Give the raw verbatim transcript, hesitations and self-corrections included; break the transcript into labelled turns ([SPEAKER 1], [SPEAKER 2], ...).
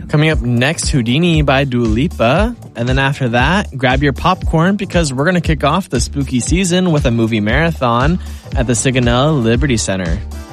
[SPEAKER 1] Coming up next, Houdini by Dua Lipa. And then after that, grab your popcorn because we're going to kick off the spooky season with a movie marathon at the Sigonella Liberty Center.